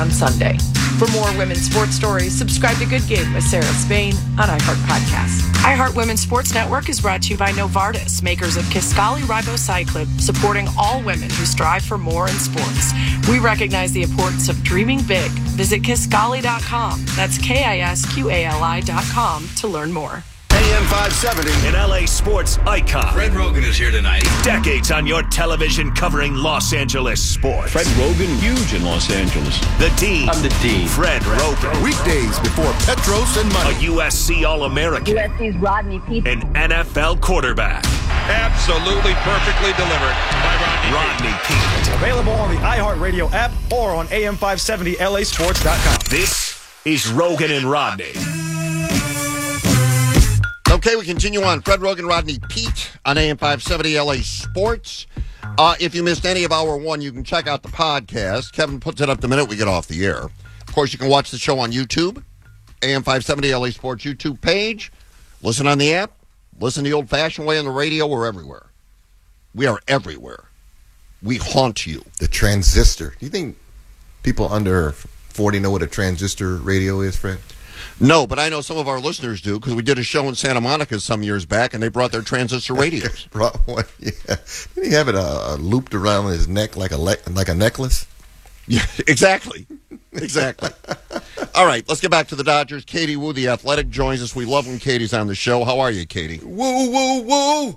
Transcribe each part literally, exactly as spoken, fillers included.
on Sunday. For more women's sports stories, subscribe to Good Game with Sarah Spain on iHeart Podcasts. iHeart Women's Sports Network is brought to you by Novartis, makers of Kisqali Ribociclib, supporting all women who strive for more in sports. We recognize the importance of dreaming big. Visit Kisqali dot com. That's K I S Q A L I dot com to learn more. A M five seventy, an L A sports icon. Fred Rogan is here tonight. Decades on your television covering Los Angeles sports. Fred Rogan, huge in Los Angeles. The Dean. I'm the Dean. Fred Rogan. Weekdays before Petros and Money. A U S C All-American. U S C's Rodney Peete. An N F L quarterback. Absolutely perfectly delivered by Rodney, Rodney Peete. Available on the iHeartRadio app or on A M five seventy L A sports dot com. This is Rogan and Rodney. Okay, we continue on. Fred Rogan, Rodney Peete on A M five seventy L A Sports. Uh, if you missed any of hour one, you can check out the podcast. Kevin puts it up the minute we get off the air. Of course, you can watch the show on YouTube, A M five seventy L A Sports YouTube page. Listen on the app. Listen the old-fashioned way on the radio. We're everywhere. We are everywhere. We haunt you. The transistor. Do you think people under forty know what a transistor radio is, Fred? No, but I know some of our listeners do because we did a show in Santa Monica some years back, and they brought their transistor radios. Brought one, yeah. Didn't he have it uh, looped around his neck like a le- like a necklace? Yeah, exactly. Exactly. All right, let's get back to the Dodgers. Katie Woo, the Athletic, joins us. We love when Katie's on the show. How are you, Katie? Woo, woo, woo.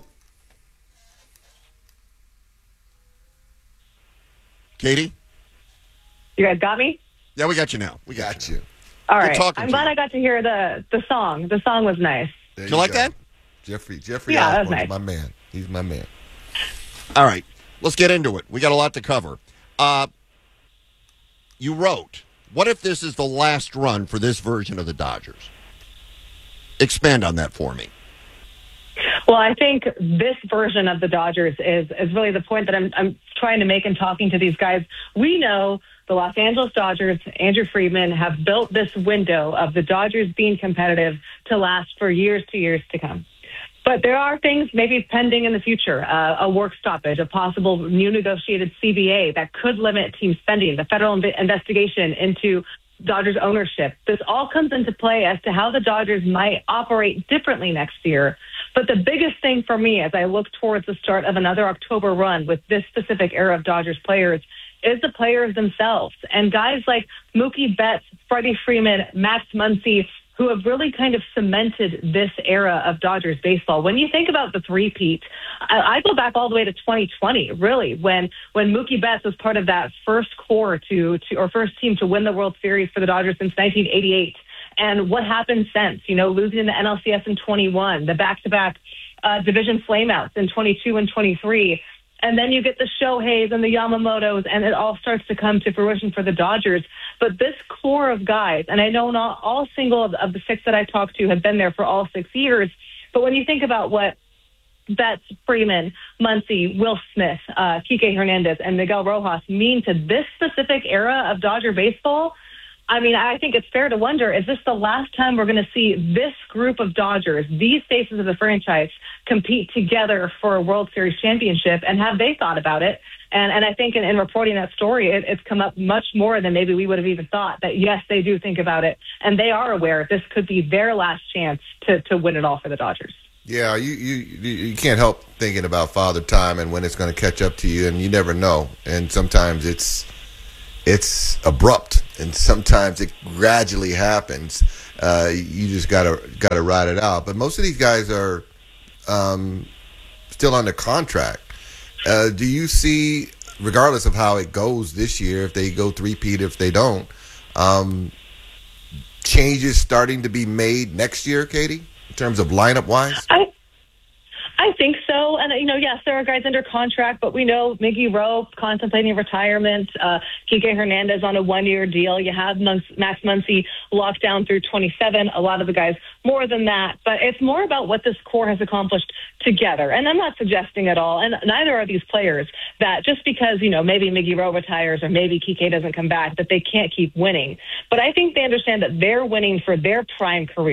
Katie? You guys got me? Yeah, we got you now. We got, got you. you. All right. I'm glad you. I got to hear the, the song. The song was nice. Did you, you like go. that? Jeffrey Jeffrey yeah, Osborne nice. is my man. He's my man. All right. Let's get into it. We got a lot to cover. Uh, you wrote, what if this is the last run for this version of the Dodgers? Expand on that for me. Well, I think this version of the Dodgers is is really the point that I'm I'm trying to make in talking to these guys. We know the Los Angeles Dodgers, Andrew Friedman, have built this window of the Dodgers being competitive to last for years to years to come. But there are things maybe pending in the future, uh, a work stoppage, a possible new negotiated C B A that could limit team spending, the federal inv- investigation into Dodgers ownership. This all comes into play as to how the Dodgers might operate differently next year. But the biggest thing for me as I look towards the start of another October run with this specific era of Dodgers players is the players themselves. And guys like Mookie Betts, Freddie Freeman, Max Muncy, who have really kind of cemented this era of Dodgers baseball. When you think about the three-peat, I, I go back all the way to twenty twenty, really, when when Mookie Betts was part of that first core to, to or first team to win the World Series for the Dodgers since nineteen eighty-eight. And what happened since, you know, losing in the N L C S in twenty-one, the back-to-back uh, division flameouts in twenty-two and twenty-three. And then you get the Shoheis and the Yamamotos, and it all starts to come to fruition for the Dodgers. But this core of guys, and I know not all single of, of the six that I talked to have been there for all six years, but when you think about what Betts, Freeman, Muncy, Will Smith, uh, Kike Hernandez, and Miguel Rojas mean to this specific era of Dodger baseball, I mean, I think it's fair to wonder, is this the last time we're going to see this group of Dodgers, these faces of the franchise, compete together for a World Series championship? And have they thought about it? And and I think in, in reporting that story, it, it's come up much more than maybe we would have even thought, that, yes, they do think about it. And they are aware this could be their last chance to, to win it all for the Dodgers. Yeah, you, you, you can't help thinking about Father Time and when it's going to catch up to you, and you never know. And sometimes it's it's abrupt, and sometimes it gradually happens. Uh, you just gotta gotta ride it out. But most of these guys are um, still under contract. Uh, do you see, regardless of how it goes this year, if they go three-peat, if they don't, um, changes starting to be made next year, Katie, in terms of lineup-wise? I I think so. And, you know, yes, there are guys under contract, but we know Miggy Rowe contemplating retirement, uh, Kike Hernandez on a one-year deal. You have Max Muncy locked down through twenty-seven. A lot of the guys more than that. But it's more about what this core has accomplished together. And I'm not suggesting at all, and neither are these players, that just because, you know, maybe Miggy Rowe retires or maybe Kike doesn't come back, that they can't keep winning. But I think they understand that they're winning for their prime careers.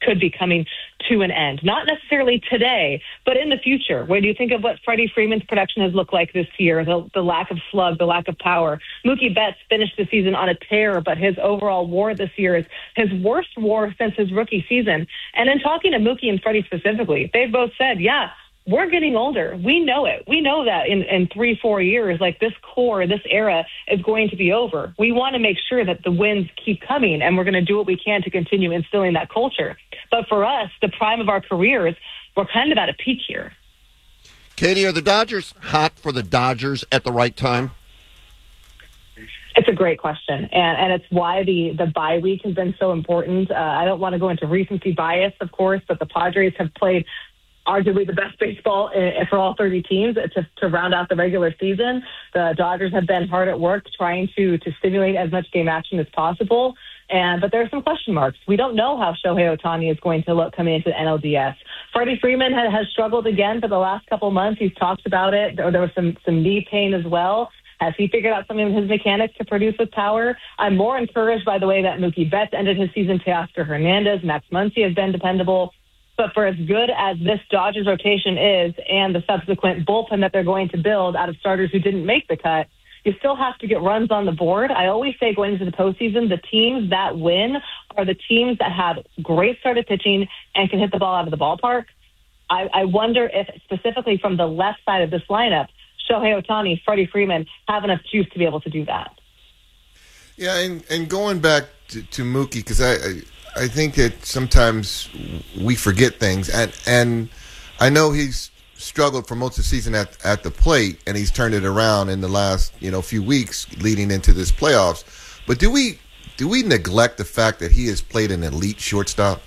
could be coming to an end. Not necessarily today, but in the future. When you think of what Freddie Freeman's production has looked like this year, the, the lack of slug, the lack of power. Mookie Betts finished the season on a tear, but his overall WAR this year is his worst WAR since his rookie season. And in talking to Mookie and Freddie specifically, they both said, yeah, we're getting older. We know it. We know that in, in three, four years, like this core, this era is going to be over. We want to make sure that the wins keep coming, and we're going to do what we can to continue instilling that culture. But for us, the prime of our careers, we're kind of at a peak here. Katie, are the Dodgers hot for the Dodgers at the right time? It's a great question, and, and it's why the, the bye week has been so important. Uh, I don't want to go into recency bias, of course, but the Padres have played arguably the best baseball in, for all thirty teams to, to round out the regular season. The Dodgers have been hard at work trying to to stimulate as much game action as possible. And but there are some question marks. We don't know how Shohei Ohtani is going to look coming into the N L D S. Freddie Freeman has, has struggled again for the last couple months. He's talked about it. There, there was some, some knee pain as well. Has he figured out some of his mechanics to produce with power? I'm more encouraged by the way that Mookie Betts ended his season. Teoscar Hernandez, Max Muncy has been dependable. But for as good as this Dodgers rotation is and the subsequent bullpen that they're going to build out of starters who didn't make the cut, you still have to get runs on the board. I always say going into the postseason, the teams that win are the teams that have great started pitching and can hit the ball out of the ballpark. I, I wonder if specifically from the left side of this lineup, Shohei Ohtani, Freddie Freeman have enough juice to be able to do that. Yeah, and, and going back to, to Mookie, because I, I I think that sometimes we forget things, and and I know he's struggled for most of the season at at the plate, and he's turned it around in the last you know few weeks leading into this playoffs. But do we do we neglect the fact that he has played an elite shortstop?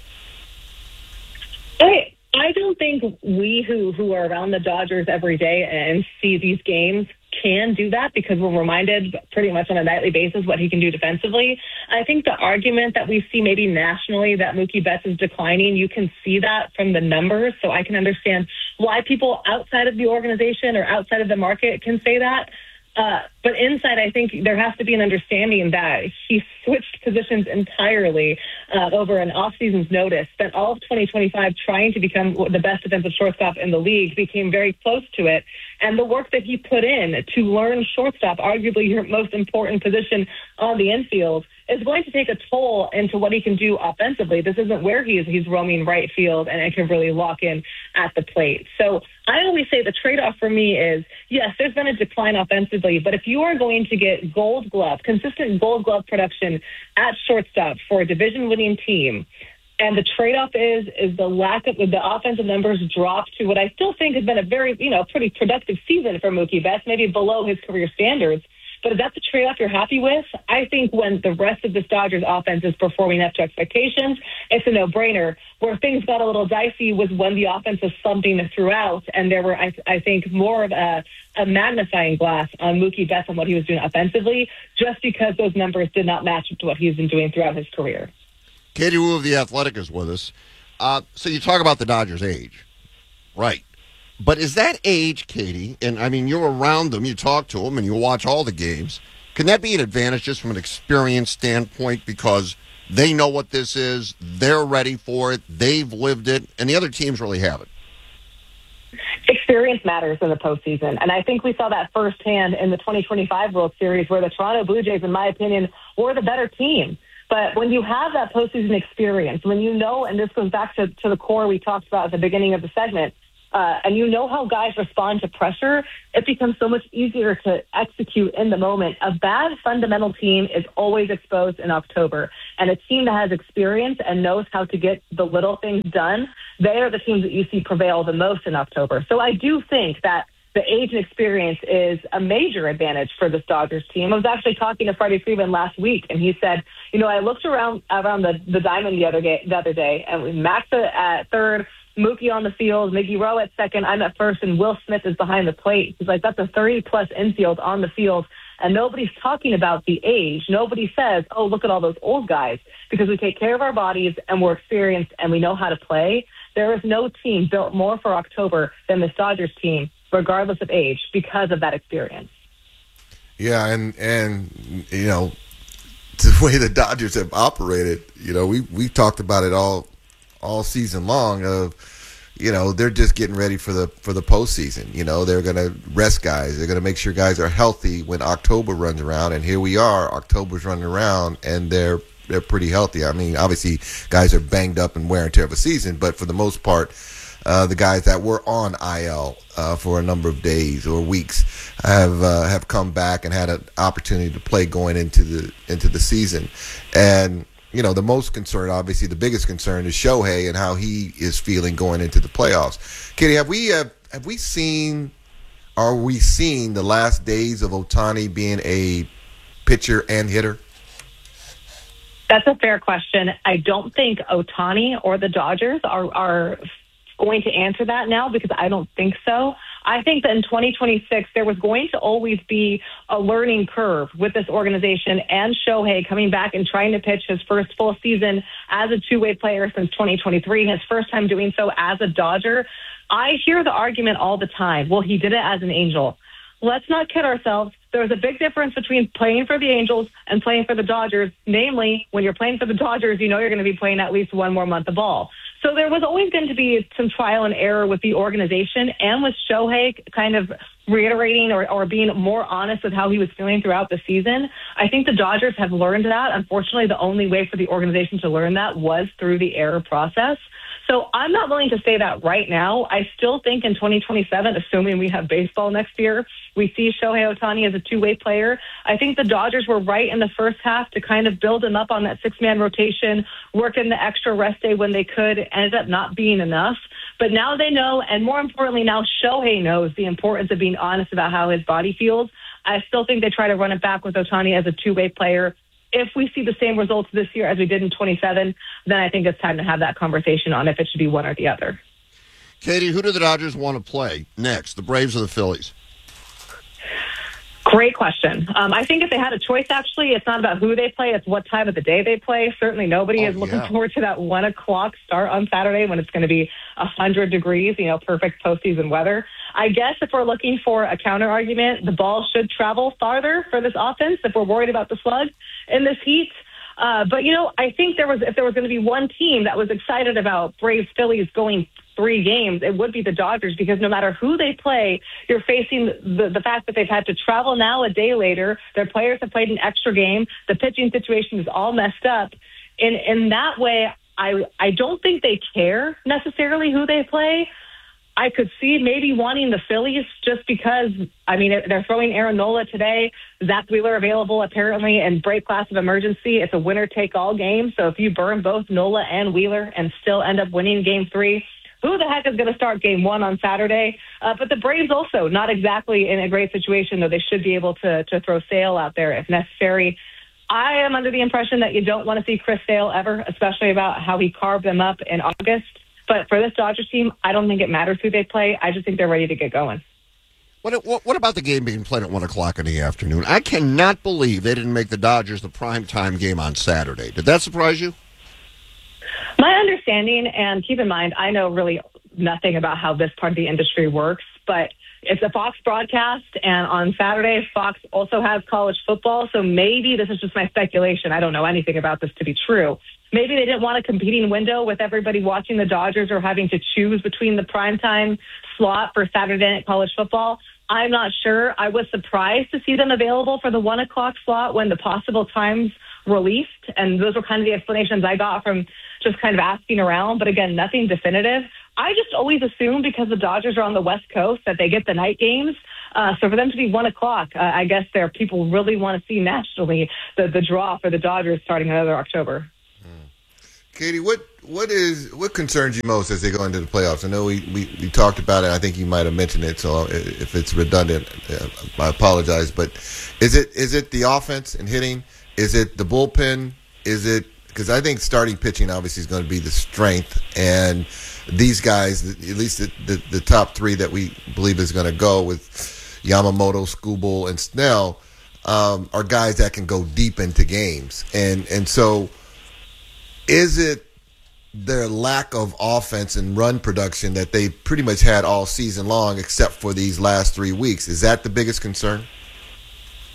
I I don't think we who who are around the Dodgers every day and see these games can do that, because we're reminded pretty much on a nightly basis what he can do defensively. I think the argument that we see maybe nationally that Mookie Betts is declining, you can see that from the numbers. So I can understand why people outside of the organization or outside of the market can say that. Uh, but inside, I think there has to be an understanding that he switched positions entirely uh, over an off-season's notice, spent all of twenty twenty-five trying to become the best defensive shortstop in the league, became very close to it. And the work that he put in to learn shortstop, arguably your most important position on the infield, is going to take a toll into what he can do offensively. This isn't where he is. He's roaming right field and it can really lock in at the plate. So I always say the trade-off for me is, yes, there's been a decline offensively, but if you are going to get gold glove, consistent gold glove production at shortstop for a division-winning team, and the trade-off is is the lack of the offensive numbers drop to what I still think has been a very, you know, pretty productive season for Mookie Betts, maybe below his career standards. But if that's a trade-off you're happy with, I think when the rest of this Dodgers offense is performing up to expectations, it's a no-brainer. Where things got a little dicey was when the offense was slumping throughout, and there were, I, I think, more of a, a magnifying glass on Mookie Betts and what he was doing offensively, just because those numbers did not match up to what he's been doing throughout his career. Katie Woo of The Athletic is with us. Uh, so you talk about the Dodgers' age. Right. But is that age, Katie, and I mean, you're around them, you talk to them, and you watch all the games. Can that be an advantage just from an experience standpoint because they know what this is, they're ready for it, they've lived it, and the other teams really haven't? Experience matters in the postseason, and I think we saw that firsthand in the twenty twenty-five World Series where the Toronto Blue Jays, in my opinion, were the better team. But when you have that postseason experience, when you know, and this goes back to, to the core we talked about at the beginning of the segment, Uh, and you know how guys respond to pressure, it becomes so much easier to execute in the moment. A bad fundamental team is always exposed in October. And a team that has experience and knows how to get the little things done, they are the teams that you see prevail the most in October. So I do think that the age and experience is a major advantage for this Dodgers team. I was actually talking to Freddie Freeman last week, and he said, you know, I looked around around the, the diamond the other, day, the other day, and we maxed it at third, Mookie on the field, Miggy Rowe at second, I'm at first, and Will Smith is behind the plate. He's like, that's a thirty-plus infield on the field, and nobody's talking about the age. Nobody says, oh, look at all those old guys, because we take care of our bodies, and we're experienced, and we know how to play. There is no team built more for October than this Dodgers team, regardless of age, because of that experience. Yeah, and, and you know, the way the Dodgers have operated, you know, we we talked about it all all season long of, you know, they're just getting ready for the for the postseason. You know, they're going to rest guys. They're going to make sure guys are healthy when October runs around. And here we are, October's running around, and they're they're pretty healthy. I mean, obviously, guys are banged up and wear and tear of a season, but for the most part, uh, the guys that were on I L uh, for a number of days or weeks have uh, have come back and had an opportunity to play going into the into the season. And you know, the most concern, obviously, the biggest concern is Shohei and how he is feeling going into the playoffs. Katie, have we have, have we seen, are we seeing the last days of Ohtani being a pitcher and hitter? That's a fair question. I don't think Ohtani or the Dodgers are are going to answer that now, because I don't think so. I think that in twenty twenty-six, there was going to always be a learning curve with this organization and Shohei coming back and trying to pitch his first full season as a two-way player since twenty twenty-three, his first time doing so as a Dodger. I hear the argument all the time, well, he did it as an Angel. Let's not kid ourselves. There's a big difference between playing for the Angels and playing for the Dodgers. Namely, when you're playing for the Dodgers, you know you're going to be playing at least one more month of ball. So there was always going to be some trial and error with the organization and with Shohei kind of reiterating or, or being more honest with how he was feeling throughout the season. I think the Dodgers have learned that. Unfortunately, the only way for the organization to learn that was through the error process. So I'm not willing to say that right now. I still think in twenty twenty-seven, assuming we have baseball next year, we see Shohei Ohtani as a two-way player. I think the Dodgers were right in the first half to kind of build him up on that six-man rotation, work in the extra rest day when they could, ended up not being enough. But now they know, and more importantly, now Shohei knows the importance of being honest about how his body feels. I still think they try to run it back with Ohtani as a two-way player. If we see the same results this year as we did in twenty-seven, then I think it's time to have that conversation on if it should be one or the other. Katie, who do the Dodgers want to play next, the Braves or the Phillies? Great question. Um, I think if they had a choice, actually, it's not about who they play, it's what time of the day they play. Certainly nobody oh, is looking yeah. forward to that one o'clock start on Saturday when it's going to be one hundred degrees, you know, perfect postseason weather. I guess if we're looking for a counter argument, the ball should travel farther for this offense if we're worried about the slug in this heat. Uh, but, you know, I think there was if there was going to be one team that was excited about Braves Phillies going three games, it would be the Dodgers, because no matter who they play, you're facing the, the fact that they've had to travel now a day later. Their players have played an extra game. The pitching situation is all messed up. In, in that way, I, I don't think they care necessarily who they play. I could see maybe wanting the Phillies just because, I mean, they're throwing Aaron Nola today, Zach Wheeler available apparently, and break class of emergency. It's a winner-take-all game. So if you burn both Nola and Wheeler and still end up winning game three, who the heck is going to start game one on Saturday? Uh, but the Braves also not exactly in a great situation, though they should be able to, to throw Sale out there if necessary. I am under the impression that you don't want to see Chris Sale ever, especially about how he carved them up in August. But for this Dodgers team, I don't think it matters who they play. I just think they're ready to get going. What, what, what about the game being played at one o'clock in the afternoon? I cannot believe they didn't make the Dodgers the primetime game on Saturday. Did that surprise you? My understanding, and keep in mind, I know really nothing about how this part of the industry works, but it's a Fox broadcast, and on Saturday, Fox also has college football, so maybe this is just my speculation. I don't know anything about this to be true. Maybe they didn't want a competing window with everybody watching the Dodgers or having to choose between the primetime slot for Saturday night college football. I'm not sure. I was surprised to see them available for the one o'clock slot when the possible times released, and those were kind of the explanations I got from just kind of asking around. But again, nothing definitive. I just always assume because the Dodgers are on the West Coast that they get the night games. Uh, so for them to be one o'clock, uh, I guess there people really want to see nationally the, the draw for the Dodgers starting another October. Katie, what what is what concerns you most as they go into the playoffs? I know we, we, we talked about it. I think you might have mentioned it. So if it's redundant, I apologize. But is it is it the offense and hitting? Is it the bullpen? Is it because I think starting pitching obviously is going to be the strength, and these guys, at least the, the, the top three that we believe is going to go with Yamamoto, Skubal, and Snell, um, are guys that can go deep into games, and and so. Is it their lack of offense and run production that they pretty much had all season long except for these last three weeks? Is that the biggest concern?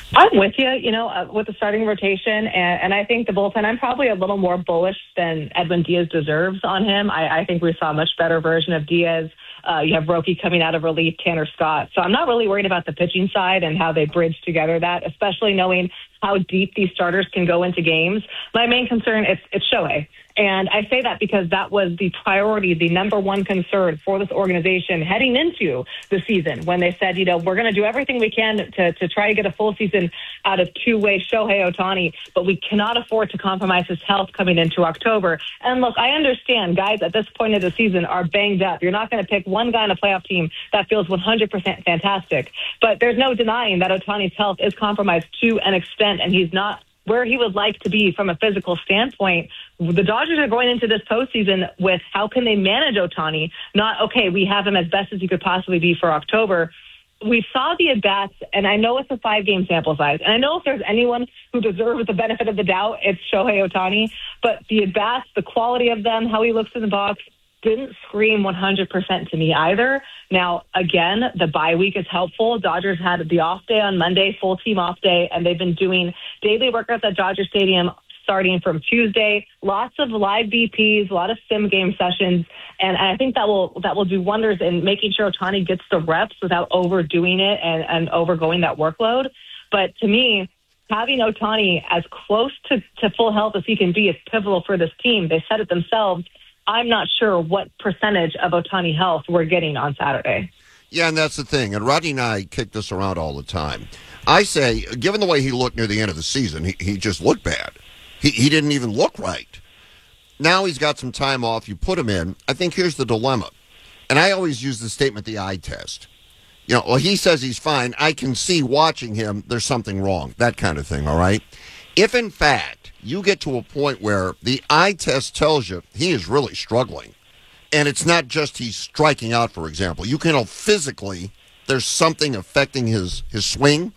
I'm with you, you know, uh, with the starting rotation, and, and I think the bullpen, I'm probably a little more bullish than Edwin Diaz deserves on him. I, I think we saw a much better version of Diaz. Uh, you have Roki coming out of relief, Tanner Scott. So I'm not really worried about the pitching side and how they bridge together that, especially knowing how deep these starters can go into games. My main concern is it's Shohei. And I say that because that was the priority, the number one concern for this organization heading into the season when they said, you know, we're going to do everything we can to, to try to get a full season out of two-way Shohei Ohtani, but we cannot afford to compromise his health coming into October. And look, I understand guys at this point of the season are banged up. You're not going to pick one guy on a playoff team that feels one hundred percent fantastic, but there's no denying that Ohtani's health is compromised to an extent, and he's not where he would like to be from a physical standpoint. The Dodgers are going into this postseason with how can they manage Ohtani, not, okay, we have him as best as he could possibly be for October. We saw the at-bats, and I know it's a five-game sample size, and I know if there's anyone who deserves the benefit of the doubt, it's Shohei Ohtani, but the at-bats, the quality of them, how he looks in the box, didn't scream one hundred percent to me either. Now, again, the bye week is helpful. Dodgers had the off day on Monday, full team off day, and they've been doing daily workouts at Dodger Stadium starting from Tuesday. Lots of live B Ps, a lot of sim game sessions, and I think that will that will do wonders in making sure Ohtani gets the reps without overdoing it and, and overgoing that workload. But to me, having Ohtani as close to, to full health as he can be is pivotal for this team. They said it themselves. I'm not sure what percentage of Ohtani health we're getting on Saturday. Yeah, and that's the thing. And Rodney and I kick this around all the time. I say, given the way he looked near the end of the season, he, he just looked bad. He, he didn't even look right. Now he's got some time off. You put him in. I think here's the dilemma. And I always use the statement, the eye test. You know, well, he says he's fine. I can see watching him there's something wrong. That kind of thing, all right? If, in fact, you get to a point where the eye test tells you he is really struggling, and it's not just he's striking out, for example. You can know physically there's something affecting his, his swing.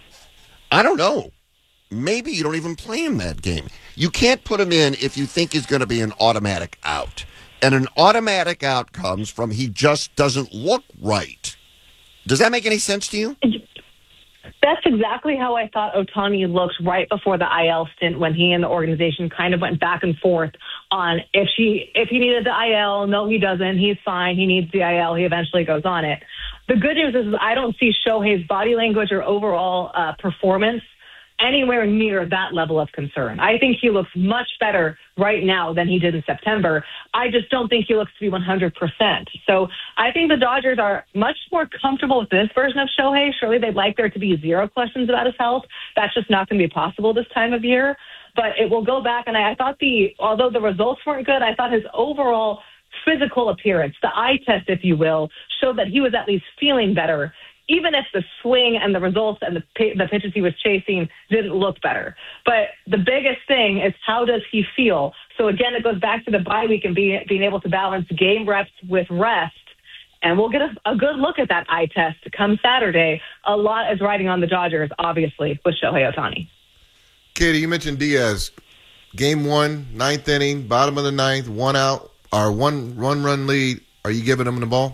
I don't know. Maybe you don't even play him that game. You can't put him in if you think he's going to be an automatic out. And an automatic out comes from he just doesn't look right. Does that make any sense to you? That's exactly how I thought Ohtani looked right before the I L stint when he and the organization kind of went back and forth on if she if he needed the I L. No, he doesn't. He's fine. He needs the I L. He eventually goes on it. The good news is I don't see Shohei's body language or overall uh, performance anywhere near that level of concern. I think he looks much better right now than he did in September. I just don't think he looks to be one hundred percent. So I think the Dodgers are much more comfortable with this version of Shohei. Surely they'd like there to be zero questions about his health. That's just not going to be possible this time of year. But it will go back, and I, I thought the, although the results weren't good, I thought his overall physical appearance, the eye test, if you will, showed that he was at least feeling better, even if the swing and the results and the the pitches he was chasing didn't look better. But the biggest thing is how does he feel? So, again, it goes back to the bye week and being, being able to balance game reps with rest. And we'll get a, a good look at that eye test come Saturday. A lot is riding on the Dodgers, obviously, with Shohei Ohtani. Katie, you mentioned Diaz. Game one, ninth inning, bottom of the ninth, one out, or one run-run lead. Are you giving him the ball?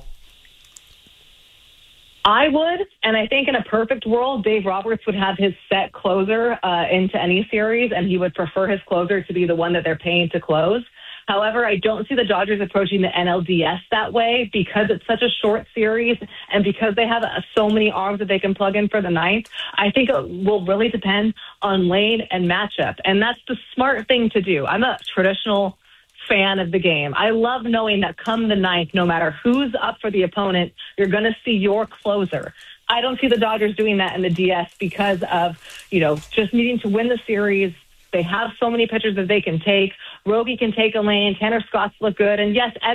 I would, and I think in a perfect world, Dave Roberts would have his set closer uh, into any series, and he would prefer his closer to be the one that they're paying to close. However, I don't see the Dodgers approaching the N L D S that way because it's such a short series and because they have uh, so many arms that they can plug in for the ninth. I think it will really depend on lane and matchup, and that's the smart thing to do. I'm a traditional fan of the game. I love knowing that come the ninth, no matter who's up for the opponent, you're going to see your closer. I don't see the Dodgers doing that in the D S because of, you know, just needing to win the series. They have so many pitchers that they can take. Rogie can take a lane. Tanner Scott's look good. And yes, Ed